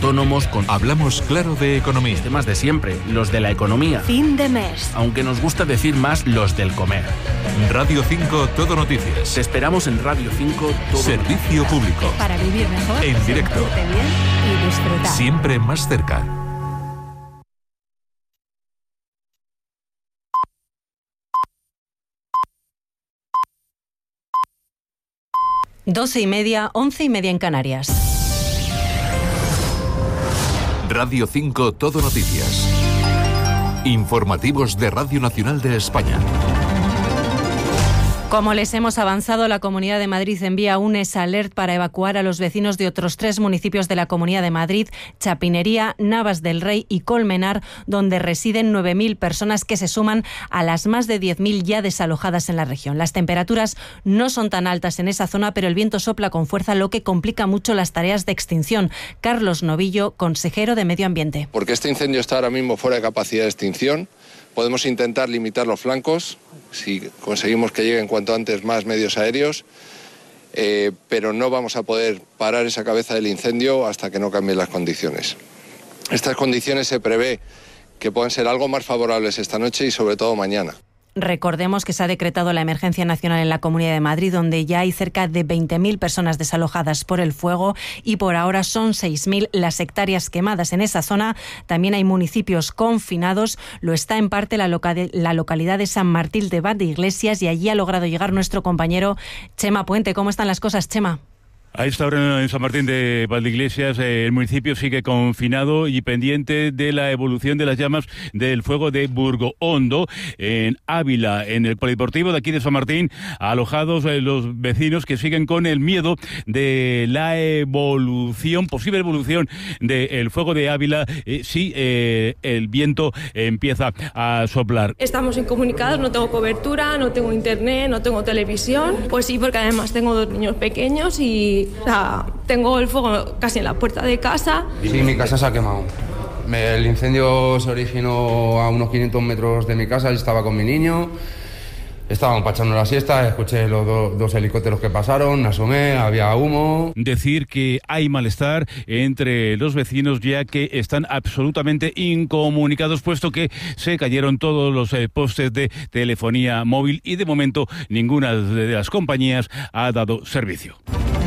autónomos, con... Hablamos claro de economía. Los temas de siempre, los de la economía. Fin de mes. Aunque nos gusta decir más los del comer. Radio 5 Todo Noticias. Te esperamos en Radio 5 Todo Servicio Noticias. público. Para vivir mejor, En directo. sentirte bien y disfrutar. Siempre más cerca. Doce y media, 11:30 en Canarias. Radio 5 Todo Noticias. Informativos de Radio Nacional de España. Como les hemos avanzado, la Comunidad de Madrid envía un ES-Alert para evacuar a los vecinos de otros 3 municipios de la Comunidad de Madrid, Chapinería, Navas del Rey y Colmenar, donde residen 9.000 personas que se suman a las más de 10.000 ya desalojadas en la región. Las temperaturas no son tan altas en esa zona, pero el viento sopla con fuerza, lo que complica mucho las tareas de extinción. Carlos Novillo, consejero de Medio Ambiente. Porque este incendio está ahora mismo fuera de capacidad de extinción. Podemos intentar limitar los flancos, si conseguimos que lleguen cuanto antes más medios aéreos, pero no vamos a poder parar esa cabeza del incendio hasta que no cambien las condiciones. Estas condiciones se prevé que puedan ser algo más favorables esta noche y sobre todo mañana. Recordemos que se ha decretado la emergencia nacional en la Comunidad de Madrid, donde ya hay cerca de 20.000 personas desalojadas por el fuego y por ahora son 6.000 las hectáreas quemadas en esa zona. También hay municipios confinados. Lo está en parte la localidad de San Martín de Valdeiglesias y allí ha logrado llegar nuestro compañero Chema Puente. ¿Cómo están las cosas, Chema? A esta hora en San Martín de Valdeiglesias el municipio sigue confinado y pendiente de la evolución de las llamas del fuego de Burgohondo en Ávila, en el polideportivo de aquí de San Martín, alojados los vecinos que siguen con el miedo de la posible evolución del fuego de Ávila si el viento empieza a soplar. Estamos incomunicados, no tengo cobertura, no tengo internet, no tengo televisión. Pues sí, porque además tengo 2 niños pequeños y tengo el fuego casi en la puerta de casa. Sí, mi casa se ha quemado. El incendio se originó a unos 500 metros de mi casa, yo estaba con mi niño, estábamos echando la siesta, escuché los dos helicópteros que pasaron, me asomé, había humo. Decir que hay malestar entre los vecinos ya que están absolutamente incomunicados, puesto que se cayeron todos los postes de telefonía móvil y de momento ninguna de las compañías ha dado servicio.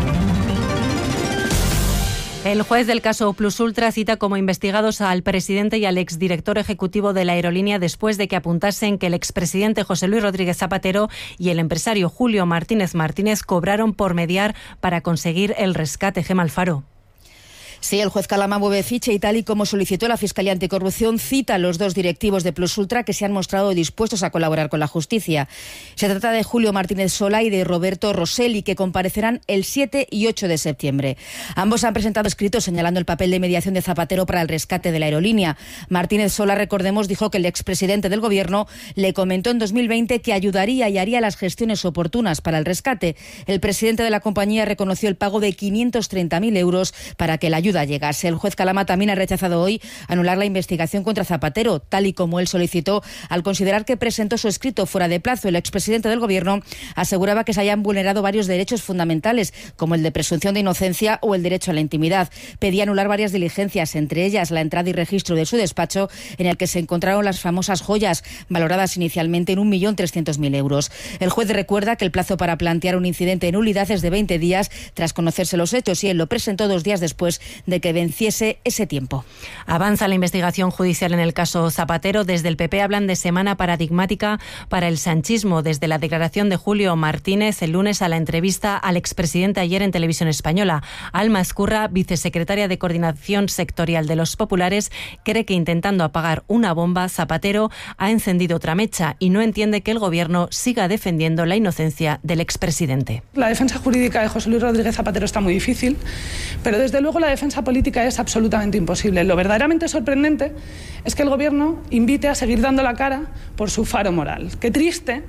El juez del caso Plus Ultra cita como investigados al presidente y al exdirector ejecutivo de la aerolínea después de que apuntasen que el expresidente José Luis Rodríguez Zapatero y el empresario Julio Martínez Martínez cobraron por mediar para conseguir el rescate. Gemma Alfaro. Sí, el juez Calama mueve ficha y tal y como solicitó la Fiscalía Anticorrupción, cita a los 2 directivos de Plus Ultra que se han mostrado dispuestos a colaborar con la justicia. Se trata de Julio Martínez Sola y de Roberto Rosselli, que comparecerán el 7 y 8 de septiembre. Ambos han presentado escritos señalando el papel de mediación de Zapatero para el rescate de la aerolínea. Martínez Sola, recordemos, dijo que el expresidente del Gobierno le comentó en 2020 que ayudaría y haría las gestiones oportunas para el rescate. El presidente de la compañía reconoció el pago de 530.000 euros para que la ayuda llegase. El juez Calama también ha rechazado hoy anular la investigación contra Zapatero, tal y como él solicitó, al considerar que presentó su escrito fuera de plazo. El expresidente del Gobierno aseguraba que se hayan vulnerado varios derechos fundamentales, como el de presunción de inocencia o el derecho a la intimidad. Pedía anular varias diligencias, entre ellas la entrada y registro de su despacho, en el que se encontraron las famosas joyas, valoradas inicialmente en 1.300.000 euros. El juez recuerda que el plazo para plantear un incidente en nulidad es de 20 días tras conocerse los hechos y él lo presentó 2 días después de que venciese ese tiempo. Avanza la investigación judicial en el caso Zapatero. Desde el PP hablan de semana paradigmática para el sanchismo, desde la declaración de Julio Martínez el lunes a la entrevista al expresidente ayer en Televisión Española. Alma Ezcurra, vicesecretaria de Coordinación Sectorial de los Populares, cree que intentando apagar una bomba, Zapatero ha encendido otra mecha y no entiende que el Gobierno siga defendiendo la inocencia del expresidente. La defensa jurídica de José Luis Rodríguez Zapatero está muy difícil, pero desde luego la defensa política es absolutamente imposible. Lo verdaderamente sorprendente es que el Gobierno invite a seguir dando la cara por su faro moral. Qué triste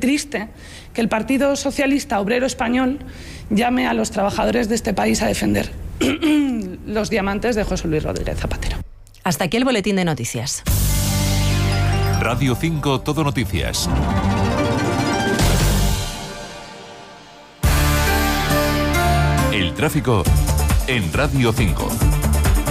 que el Partido Socialista Obrero Español llame a los trabajadores de este país a defender los diamantes de José Luis Rodríguez Zapatero. Hasta aquí el boletín de noticias. Radio 5 Todo Noticias. El tráfico en Radio 5.